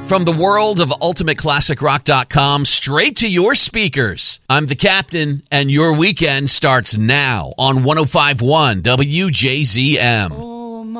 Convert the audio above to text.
From the world of UltimateClassicRock.com straight to your speakers, I'm the Captain, and your weekend starts now on 105.1 WJZM.